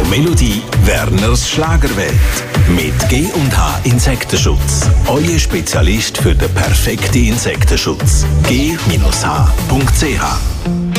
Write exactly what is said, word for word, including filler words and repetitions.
Melodie Werners Schlagerwelt. Mit G und H Insektenschutz. Euer Spezialist für den perfekten Insektenschutz. G H punkt C H